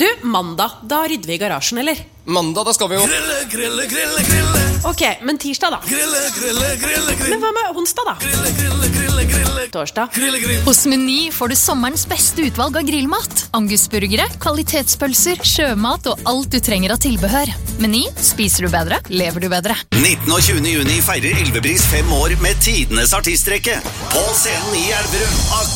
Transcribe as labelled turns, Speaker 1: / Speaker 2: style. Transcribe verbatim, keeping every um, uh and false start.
Speaker 1: Du, mandag, da rydder vi i garasjen, eller?
Speaker 2: Mandag, da skal vi jo
Speaker 3: Grille, grille, grille, grille.
Speaker 1: Ok, men tirsdag da?
Speaker 3: Grille, grille, grille, grille.
Speaker 1: Men hva med onsdag da?
Speaker 3: Grille, grille, grille, grille.
Speaker 1: Torsdag?
Speaker 3: Grille, grille.
Speaker 4: Hos Meny får du sommerens beste utvalg av grillmat. Angusburgere, kvalitetspølser, sjømat og alt du trenger av tilbehør. Meny, spiser du bedre, lever du bedre.
Speaker 5: nittende og tjuende juni feirer Elvebris fem år med tidenes artistrekke. På scenen i Elverum.